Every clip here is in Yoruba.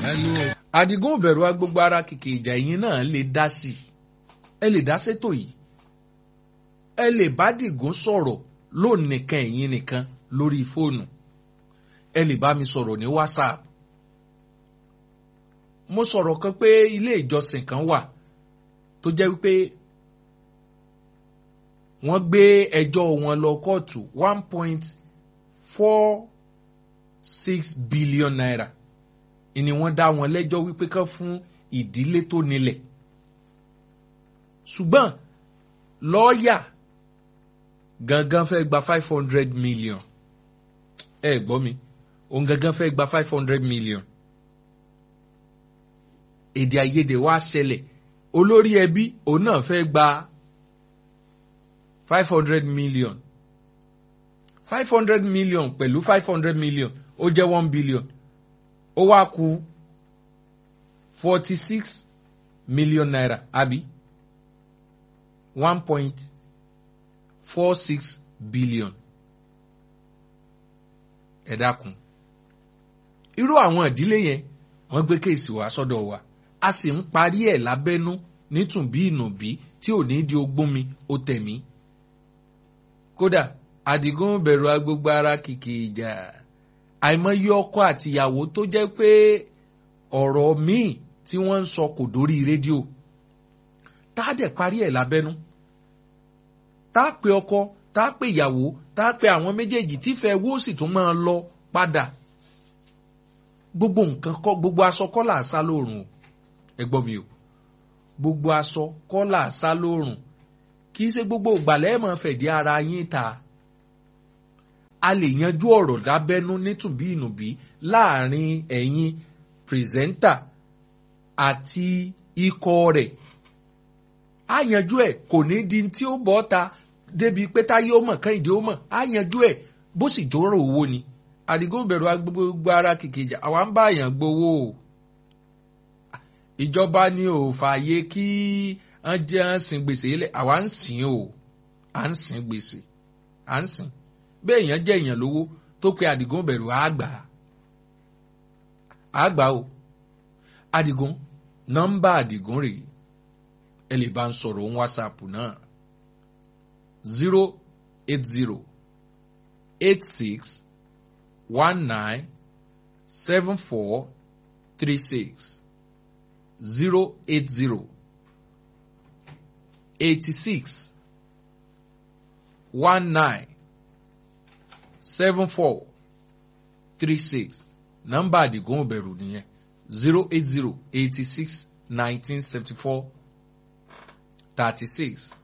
ẹnu o. Àdìgún ò bẹ̀rù agbógbó ara kìkì ìjà ẹ̀yin náà lè dá sí i. Ẹ lè dá sétò yìí. Ẹ lè bá Dìgún sọ̀rọ̀ lónìkan ẹ̀yin nìkan lórí fóònù. Ẹ lè bá mi sọ̀rọ̀ ní WhatsApp. Mo sọ̀rọ̀ kan pé ilé ìjọsìn kan wà tó jẹ́ wípé wọ́n gbé ẹjọ́ wọn lọ kóòtù 1.46 billion naira. Ìní wọ́n dá wọn lẹ́jọ́ wípé kán fún ìdílé tó nílẹ̀. Ṣùgbọ́n lọ́ọ̀yà gangan fẹ́ gba 500 million. Ẹ gbọ́ mi, òun gangan fẹ́ gba 500 million. Èdè àìyedè wá ṣẹlẹ̀. Olórí ẹbí òun náà fẹ́ gba 500 million. 500 million pẹ̀lú 500 million ó jẹ́ 1 billion. Ó wá kù 46 million naira àbí 1.46 billion. Ẹ dákun. Irú àwọn ìdílé yẹn wọ́n gbé kéèsì wá sọ́dọ̀ wa. A sì ń parí ẹ̀ lábẹ́nú nítùnbí ìnùbí tí ò ní di ogún mi ó tẹ̀mí. Kódà Àdìgún bẹ̀rù agbógbó ara kìkì ìjà. Àìmọye ọkọ àtìyàwó tó jẹ́ pé ọ̀rọ̀ míì tí wọ́n ń sọ kò dórí rédíò. Tá a dẹ̀ parí ẹ̀ lábẹ́nú. Tá a pe ọkọ, tá a pe ìyàwó, tá a pe àwọn méjèèjì tífẹ̀ẹ́ wó sì tún máa lọ padà. Gbogbo nǹkan kọ́, gbogbo aṣọ kọ́ là á sá lóòrùn o. Ẹ gbọ́ mi o. Gbogbo aṣọ kọ́ là á sá lóòrùn. Kì í ṣe gbogbo ìgbàlẹ́ ẹ̀ máa fẹ̀dí ara yín ta. A lè yanjú ọ̀rọ̀ lábẹ́nú nítùbí ìnùbí láàrin ẹ̀yin pírẹsẹ́ńtà àti ikọ̀ rẹ̀. A yanjú ẹ̀ kò ní di tí ó bọ́ ta débi pé táyé ó mọ̀ kẹ́hìndé ó mọ̀. A yanjú ẹ̀ bó sì jọ̀rọ̀ owó ni. Àdìgún bẹ̀rù agbógbó ara kìkì ìjà. Àwa ń bá àyàn gbowó o. Ìjọba ni ò fààyè kí wọ́n jẹ́ sin gbèsè ilẹ̀. Àwa ń sìn o. À ń sìn gbèsè. À ń sìn. Bẹ́ẹ̀ èèyàn jẹ́ èèyàn lówó tó pe Àdìgún bẹ̀rù àgbà. Àgbà o. Àdìgún, nọ́mbà Àdìgún rèé. Ẹ lè bá ń sọ̀rọ̀ ohun WhatsApp náà. 080 86 19 74 36 080 86 19 74 36 nọ́mbà Àdìgún Òbẹ̀rù nìyẹn 080 86 19 74 36.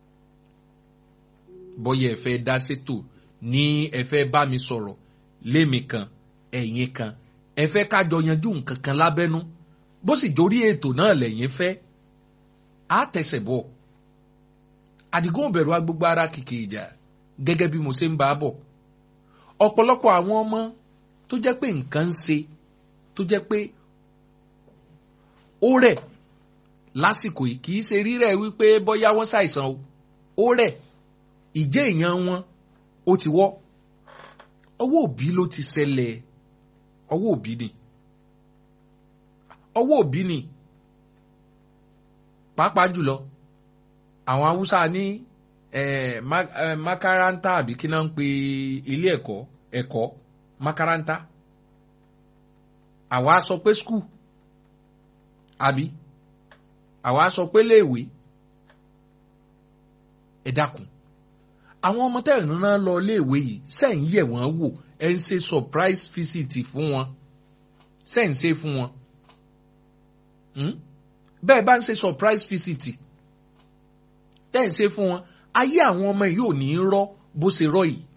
Bóyá ẹ fẹ́ dá sétò ní ẹ fẹ́ bá mi sọ̀rọ̀ lémi kan ẹ̀yin kan ẹ fẹ́ kájọ yanjú nǹkan kan lábẹ́nú bó sì jórí ètò náà lẹ́yìn fẹ́ á tẹsẹ̀ bọ̀. Àdìgún Òbẹ̀rù agbógbó ara kìkì ìjà gẹ́gẹ́ bí mo ṣe ń bá a bọ̀. Ọ̀pọ̀lọpọ̀ àwọn ọmọ tó jẹ́ pé nǹkan ń ṣe tó jẹ́ pé ó rẹ̀ lásìkò yìí kì í ṣe rírẹ̀ wípé bóyá wọ́n ṣàìsàn o ó rẹ̀ ìjẹ́ èèyàn wọn ó ti wọ́ ọwọ́ òbí ló ti ṣẹlẹ̀ ọwọ́ òbí ni ọwọ́ òbí ni pàápàá jùlọ àwọn Haúsá ní makaranta àbí kí náà ń pe ilé ẹ̀kọ́ makaranta àwa sọ pé skul àbí àwa sọ pé léèwé ẹ dákun àwọn ọmọ tẹ́ẹ̀ náà lọ léèwé yìí sẹ́yìn yẹ̀ wọ́n wò ẹ ń ṣe surprise visit fún wọn sẹ́yìn ṣe fún wọn bẹ́ẹ̀ bá ń ṣe surprise visit tẹ́yìn ṣe fún wọn ayé àwọn ọmọ yìí ò ní rọ́ bó ṣe rọ́ yìí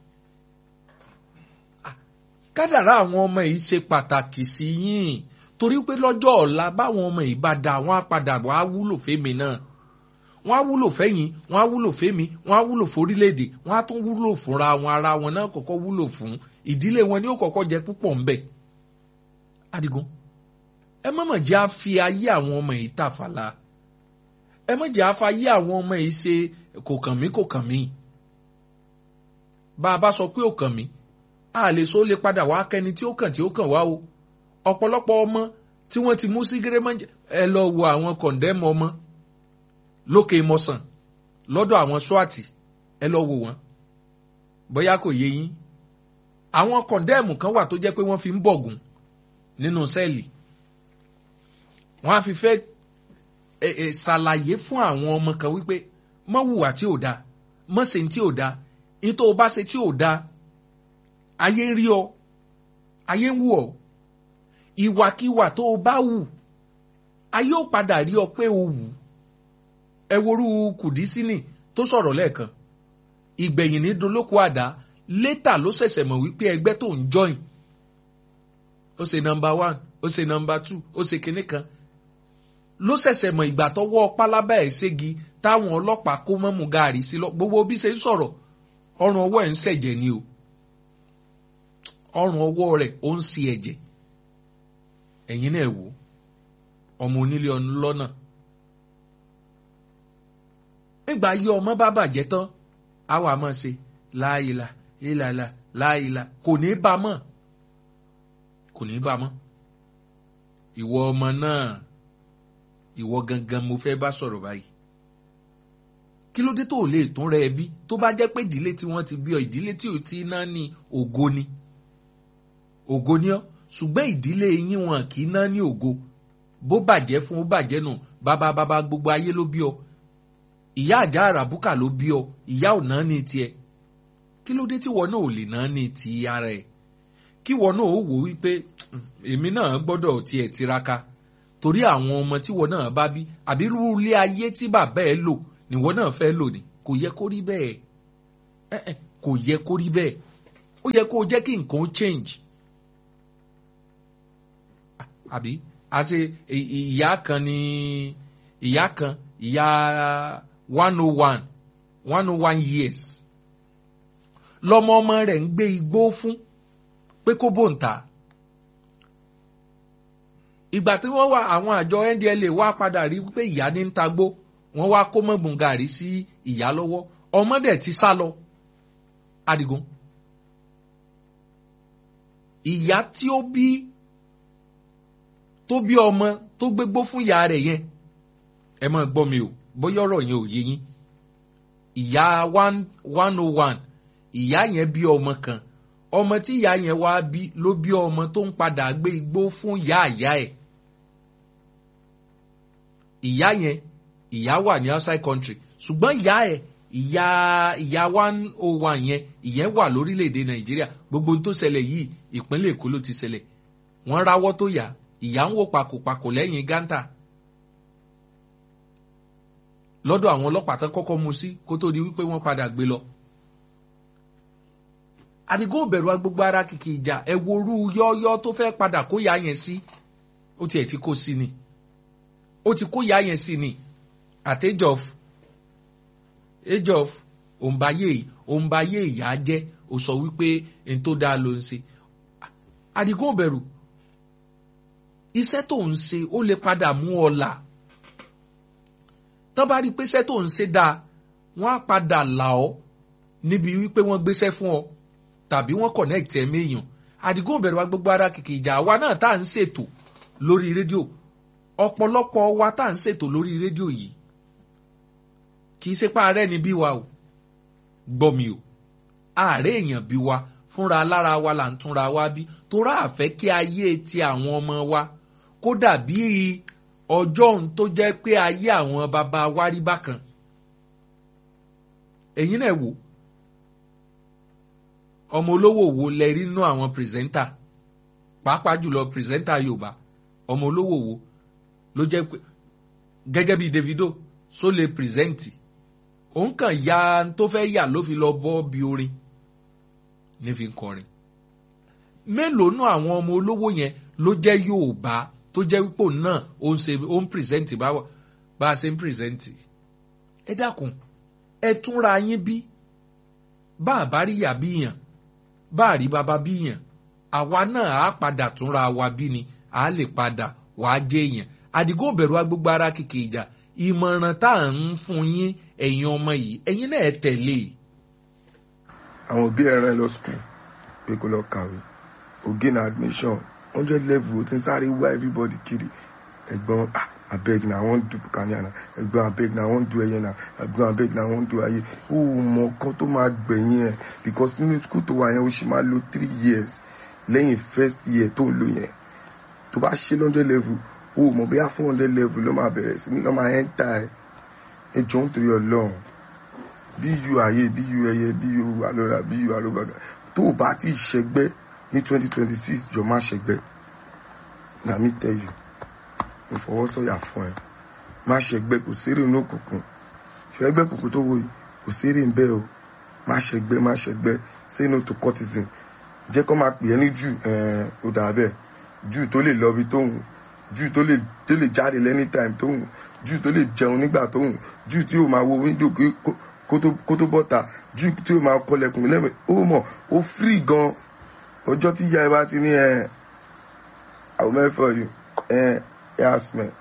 kádàrá àwọn ọmọ yìí ṣe pàtàkì sí yín torí pé lọ́jọ́ ọ̀la báwọn ọmọ yìí bá da wọ́n á padà wọ́n á wúlò fẹ́mi náà wọ́n á wúlò fẹ́yìn wọ́n á wúlò fẹ́mi wọ́n á wúlò fórílẹ̀-èdè wọ́n á tún wúlò fúnra wọn ara wọn náà kọ́kọ́ wúlò fún ìdílé wọn ni ó kọ́kọ́ jẹ púpọ̀ ńbẹ̀. Àdìgún ẹ má mà jẹ́ á fi ayé àwọn ọmọ yìí tàfàlà ẹ má jẹ́ á fa ayé àwọn ọmọ yìí ṣe kò kàn mí bá a bá sọ pé ò kàn mí a lè so lè padà wá kẹni tí ó kàn wá o ọ̀pọ̀lọpọ̀ ọmọ tí wọ́n ti mú sí gẹ́rẹ́mọ́jẹ ẹ lọ wo àwọn kọ̀ndẹ́mù ọmọ lókè mọ́sàn lọ́dọ̀ àwọn swati ẹ lọ wo wọn bóyá kò yé yín àwọn kọ̀ndẹ́mù kan wà tó jẹ́ pé wọ́n fi ń bọ̀gùn nínú sẹ́ẹ̀lì wọ́n á fi fẹ́ ṣàlàyé fún àwọn ọmọ kan wípé mọ́ hùwà tí ò dáa mọ́ ṣe tí ò dáa ní tó o bá ṣe tí ò dáa ayé ń rí ọ ayé ń wù ọ ìwàkiwà tó o bá wù ayé ò padà rí ọ pé o wù ẹ worú Kùdísínì tó sọ̀rọ̀ lẹ́ẹ̀kan ìgbẹ̀yìn ní dolóko àdá létà ló ṣẹ̀ṣẹ̀ mọ̀ wípé ẹgbẹ́ tó ń join ó ṣe number 1 ó ṣe number 2 ó ṣe kinní kan ló ṣẹ̀ṣẹ̀ mọ̀ ìgbà tọwọ́ pálábá ẹ̀ ségi táwọn ọlọ́pàá kó mọ́mú gaàrí sí lọ gbogbo bí ṣe ń sọ̀rọ̀ ọrùn ọwọ́ ẹ̀ ń ṣẹ̀jẹ̀ ni o ọrùn ọwọ́ rẹ̀ ó ń ṣe ẹ̀jẹ̀ ẹ̀yin náà wò ọmọ onílé ọ̀nà lọ́nà nígbà yí ọmọ bá bàjẹ́ tán á wà máa ṣe láìla ìlàlà láìla kò ní bá mọ́ kò ní bá mọ́ ìwọ ọmọ náà ìwọ gangan mo fẹ́ bá sọ̀rọ̀ báyìí kí ló dé tó lè tún rẹ ẹbí tó bá jẹ́ pé ìdílé tí wọ́n ti bí ọ ìdílé tí ò ti ná ní ògo ni ọ́ ṣùgbọ́n ìdílé yín wọn kì í ná ní ògo bó bàjẹ́ fún ó bàjẹ́ nù bàbá gbogbo ayé ló bí ọ ìyá àjà àràbùkà ló bí ọ ìyá ò ná ní tiẹ̀ kí ló dé tí wọn náà ò lè ná ní ti ara ẹ̀ kí wọn náà ó wò wípé èmi náà gbọ́dọ̀ tiẹ̀ tiraka torí àwọn ọmọ tí wọn náà bá bí àbí irú ilé ayé tí bàbá ẹ lò ni wọn náà fẹ́ lò ní kò yẹ kó rí bẹ́ẹ̀ kò yẹ kó rí bẹ́ẹ̀ ó yẹ kó jẹ́ kí nǹkan change àbí àti ìyá kan ìyá 101 years lọ́mọ ọmọ rẹ̀ ń gbé igbó fún pé kó bò ń ta ìgbà tí wọ́n wá àwọn àjọ NDLEA wá padà rí pé ìyá ní ń tagbó wọ́n wá kó mọ́gbọ̀n gàrí sí ìyá lọ́wọ́ ọmọ dẹ̀ ti sá lọ Adigun ìyá tí ó bí ọmọ tó gbégbó fún ìyá rẹ̀ yẹn ẹ máa gbọ́ mi o bóyá ọ̀rọ̀ yẹn ò yé yín ìyá 101 ìyá yẹn bí ọmọ kan ọmọ tí ìyá yẹn wá bí ló bí ọmọ tó ń padà gbé igbó fún ìyá ẹ̀ ìyá yẹn ìyá wà ní outside country ṣùgbọ́n ìyá 101 yẹn ìyẹn wà lórílẹ̀‐èdè Nàìjíríà gbogbo tó ṣẹlẹ̀ yìí ìpínlẹ̀ Èkó ló ti ṣẹlẹ̀ wọ́n ráwọ́ tó yá ìyá ń wò pàkópàkó lẹ́yìn gántà lọ́dọ̀ àwọn ọlọ́pàá tán kọ́kọ́ mú sí kó tó di wípé wọ́n padà gbé lọ. Àdìgún òbẹ̀rù agbègbè ara kìkì ìjà ẹ worú yọ́ọ́yọ́ tó fẹ́ padà kó yá yẹn sí ó tiẹ̀ ti kó sí ni ó ti kó yá yẹn sí ni at age of òǹbayé ìyá jẹ́ ó sọ wípé n tó dáa ló ń ṣe. Àdìgún òbẹ̀rù iṣẹ́ tó ń ṣe ó lè padà mú ọ là tán bá rí i pé iṣẹ́ tó ń ṣe dáa wọ́n á padà là ọ́ níbi wípé wọ́n gbéṣẹ́ fún ọ tàbí wọ́n connect ẹ̀ méèyàn. Àdìgún òbẹ̀rù wa gbogbo ara kìkì ìjà wa náà tá à ń ṣètò lórí rédíò ọ̀pọ̀lọpọ̀ wa tá à ń ṣètò lórí rédíò yìí kì í ṣe pa ààrẹ ni bí wa o gbọ́ mi o ààrẹ èèyàn bí wa fúnra lára wa là ń túnra wa bí torá àfẹ́ kí ayé ti àwọn ọmọ wa kó dàbí ọjọ́ òun tó jẹ́ pé ayé àwọn bàbá wa rí bákan. ẹ̀yin náà wò ọmọ olówó wo lẹ rí nínú àwọn pírẹsẹ́ńtà pàápàá jùlọ pírẹsẹ́ńtà Yorùbá ọmọ olówó wo ló jẹ́ pé gẹ́gẹ́ bí Davido só lè pírẹsẹ́ǹtì òun kàn ya tó fẹ́ yà ló fi lọ bọ́ bí orin ní fi ń kọrin. mélòó nú àwọn ọmọ olówó yẹn ló jẹ́ Yorùbá tó jẹ́ wípò náà ó ń pírẹsẹ́ǹtì bá a ṣe ń pírẹsẹ́ǹtì. ẹ dákun ẹ túnra yín bí bá a bá rí ìyá bí yàn bá a rí bàbá bí yàn àwa náà á padà túnra wa bí ni á lè padà wàá jẹ́ èèyàn. Àdìgún òbẹ̀rù agbègbè ara kìkì ìjà ìmọ̀ràn tá à ń fún yín ẹ̀yin ọmọ yìí ẹ̀yin náà ẹ tẹ̀lé. àwọn òbí ẹ rán ẹ lọ sùkúl pé kó lọ kàwé ó gain admission 100 level tí ń sáré wá everybody kiri ẹ̀gbọ́n abeg na I wan do Buccaneer na ẹ̀gbọ́n abeg na I wan do ẹyẹ na ẹ̀gbọ́n abeg na I wan do ayé ó mọ kan tó máa gbẹ̀yìn ẹ̀ because nínú school tó wà yẹn ó sì máa lo 3 years lẹ́yìn first year tó ń lò yẹn tó bá ṣe 100 level ó mọ̀ bóyá 400 level ló máa bẹ̀rẹ̀ sí ní lọ́ máa enter ẹ jọ ń torí Ọlọ́run bí yu ayé bí yu ẹyẹ bí yu alọ́ra bí yu alóbàgà tó o bá ti ṣẹgbẹ́ ní 2026 jọ má ṣẹgbẹ́ na me tell you mo fọwọ́ sọ̀yà fún ẹ má ṣẹgbẹ́ kò sérè inú òkùnkùn ṣẹgbẹ́ kòkó tó wò yìí kò sérè ń bẹ́ o má ṣẹgbẹ́ say no to cultism jẹ́ kó máa pè é ní jù ó dà bẹ́ẹ̀ jù tó lè lọ bí tóun jù tó lè jáde anytime tóun jù tó lè jẹun nígbà tóun jù tí ó máa wo window kó tó bọ́ta jù tí ó máa kọlẹ̀kùn lẹ́mẹ̀ ó mọ̀ ó free gan ọjọ́ tí ìyá ẹ bá ti ní àwọn mẹ́fọ́ yìí yasmin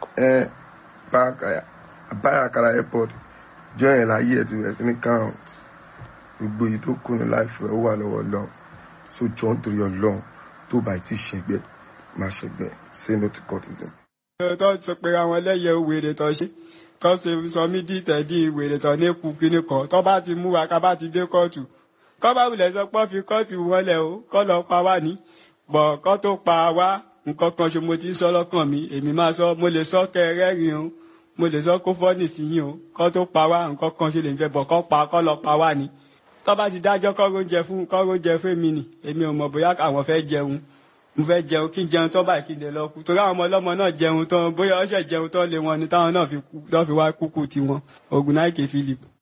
báyàkàrà airport jọ yẹn láyé ẹ ti bẹ̀rẹ̀ sí ní count gbogbo èyí tó kún ní láìfẹ́ ó wà lọ́wọ́ Ọlọ́run so jọ ń torí Ọlọ́run tó bá ti ṣẹgbẹ́ má ṣẹgbẹ́ say no to cultism. tó sọ pé àwọn ẹlẹ́yẹ wèrè tó ṣe tó ṣe sọ mí dìtẹ̀ di wèrè tó ní kú kíní kan tó bá ti mú wa ká bá ti dé kóòtù kọ́ bá wulẹ̀ sọ pé fi kóòtù wọlé o kọ́ lọ pa wá ní bọ̀ kọ́ tó pa wá nǹkan kan ṣe mo ti ń sọ lọ́kàn mi èmi máa sọ mo lè sọ kẹrẹ́rìn o mo lè sọ kó fọ́nì sí yín o kọ́ tó pa wá nǹkan kan ṣe lè fẹ́ bọ̀ kọ́ lọ pa wá ní tó bá ti dájọ́ kọ́ róúnjẹ fún mi nì èmi ò mọ̀ bóyá àwọn fẹ́ jẹun mo fẹ́ jẹun kí n jẹun tó báyìí kí n lè lọ kú torí àwọn ọmọ ọlọ́mọ náà jẹun tán bóyá ọṣẹ jẹun tán lé wọn ni táwọn náà fi wá kúkú tiwọn Ògúnnáìkè Philip.